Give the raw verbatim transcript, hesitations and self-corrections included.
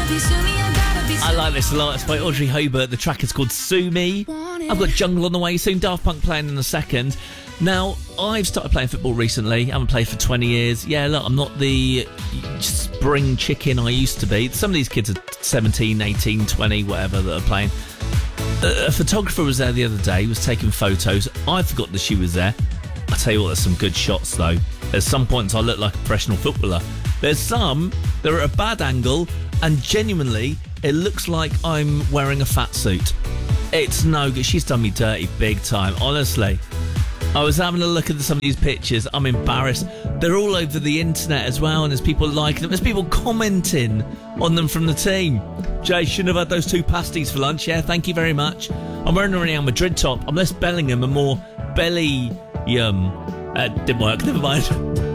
I like this a lot. It's by Audrey Hobart. The track is called Sue Me. I've got Jungle on the way soon. Daft Punk playing in a second. Now, I've started playing football recently. I haven't played for twenty years. Yeah, look, I'm not the spring chicken I used to be. Some of these kids are seventeen, eighteen, twenty, whatever, that are playing. A photographer was there the other day. He was taking photos. I forgot that she was there. I tell you what, there's some good shots, though. At some points, I look like a professional footballer. There's some that are at a bad angle, and genuinely, it looks like I'm wearing a fat suit. It's no good. She's done me dirty big time, honestly. I was having a look at some of these pictures. I'm embarrassed. They're all over the internet as well, and there's people liking them. There's people commenting on them from the team. Jay, shouldn't have had those two pasties for lunch. Yeah, thank you very much. I'm wearing a Real Madrid top. I'm less Bellingham and more Belly Yum. Uh, didn't work, never mind.